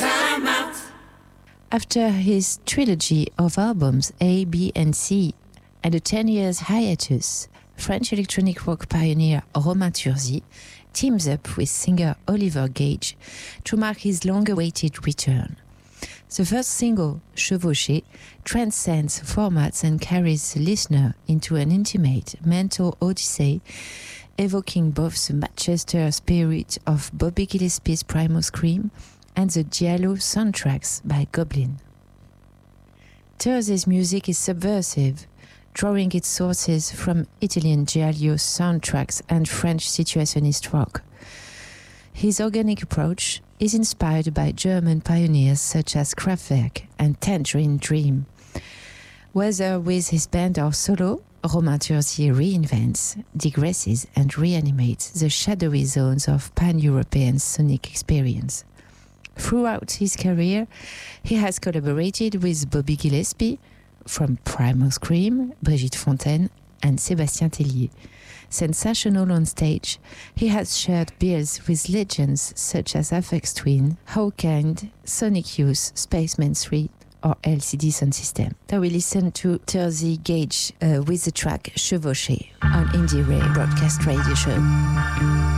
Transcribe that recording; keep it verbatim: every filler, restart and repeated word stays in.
time out. After his trilogy of albums A, B and C and a ten years hiatus, French electronic rock pioneer Romain Turzy teams up with singer Oliver Gage to mark his long-awaited return. The first single, Chevauché, transcends formats and carries the listener into an intimate mental odyssey, evoking both the Manchester spirit of Bobby Gillespie's Primal Scream and the Giallo soundtracks by Goblin. Turzy's music is subversive, drawing its sources from Italian Giallo soundtracks and French situationist rock. His organic approach is inspired by German pioneers such as Kraftwerk and Tangerine Dream. Whether with his band or solo, Romain Turzy reinvents, digresses and reanimates the shadowy zones of pan-European sonic experience. Throughout his career, he has collaborated with Bobby Gillespie, from Primal Scream, Brigitte Fontaine and Sébastien Tellier. Sensational on stage, he has shared bills with legends such as Aphex Twin, Hawkwind, Sonic Youth, Spaceman three or L C D Sound System. So we listen to Turzy Gage uh, with the track Chevauché on Indie Ray Broadcast Radio Show.